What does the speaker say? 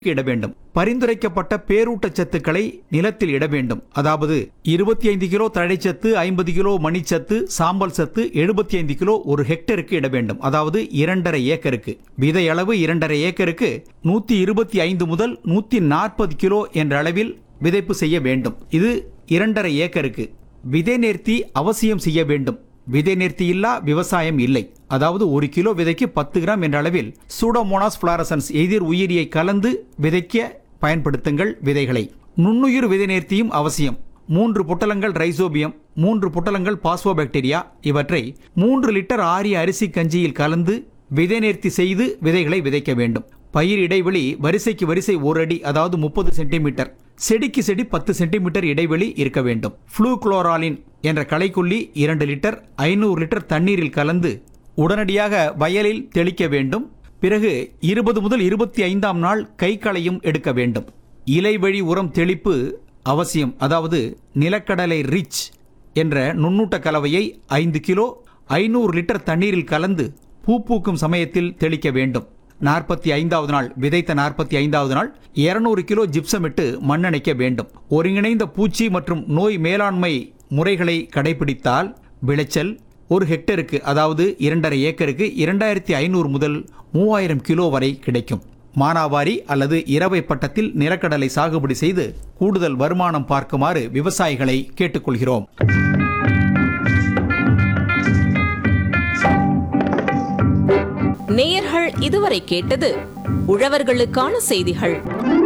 இட வேண்டும். பரிந்துரைக்கப்பட்ட பேரூட்டச்சத்துக்களை நிலத்தில் இட வேண்டும். அதாவது 25 கிலோ தழைச்சத்து, 50 கிலோ மணிச்சத்து, சாம்பல் சத்து 75 கிலோ ஒரு ஹெக்டருக்கு இட வேண்டும். அதாவது 2.5 ஏக்கருக்கு. விதை அளவு 2.5 ஏக்கருக்கு 125 முதல் 140 கிலோ என்ற அளவில் விதைப்பு செய்ய வேண்டும். இது 2.5 ஏக்கருக்கு. விதை நேர்த்தி அவசியம் செய்ய வேண்டும். விதை நேர்த்தி இல்லா விவசாயம் இல்லை. அதாவது 1 கிலோ விதைக்கு 10 கிராம் என்ற அளவில் சூடோமோனாஸ் ஃபிளாரசன்ஸ் எதிர் உயிரியை கலந்து விதைக்க பயன்படுத்துங்கள் விதைகளை. நுண்ணுயிர் விதை நேர்த்தியும் அவசியம். 3 பொட்டலங்கள் ரைசோபியம், 3 பொட்டலங்கள் பாஸ்போபாக்டீரியா இவற்றை 3 லிட்டர் ஆரிய அரிசி கஞ்சியில் கலந்து விதை நேர்த்தி செய்து விதைகளை விதைக்க வேண்டும். பயிர் இடைவெளி வரிசைக்கு வரிசை 1 அடி, அதாவது 30 சென்டிமீட்டர். செடிக்கு செடி 10 சென்டிமீட்டர் இடைவெளி இருக்க வேண்டும். ஃப்ளூக்ளோராலின் என்ற களைக்கொல்லி 2 லிட்டர் 500 லிட்டர் தண்ணீரில் கலந்து உடனடியாக வயலில் தெளிக்க வேண்டும். பிறகு 20 முதல் 25ஆம் நாள் கைக்களையும் எடுக்க வேண்டும். இலை வழி உரம் தெளிப்பு அவசியம். அதாவது நிலக்கடலை ரிச் என்ற நுண்ணூட்ட கலவையை 5 கிலோ 500 லிட்டர் தண்ணீரில் கலந்து பூக்கும் சமயத்தில் தெளிக்க வேண்டும். 45வது நாள், விதைத்த 45வது நாள் 200 கிலோ ஜிப்சம் இட்டு மண்ணணைக்க வேண்டும். ஒருங்கிணைந்த பூச்சி மற்றும் நோய் மேலாண்மை முறைகளை கடைபிடித்தால் விளைச்சல் ஒரு ஹெக்டருக்கு, அதாவது 2.5 ஏக்கருக்கு 2500 முதல் 3000 கிலோ வரை கிடைக்கும். மானாவாரி அல்லது இரவை பட்டத்தில் நிலக்கடலை சாகுபடி செய்து கூடுதல் வருமானம் பார்க்குமாறு விவசாயிகளை கேட்டுக்கொள்கிறோம். நேயர்கள் இதுவரை கேட்டது உழவர்களுக்கான செய்திகள்.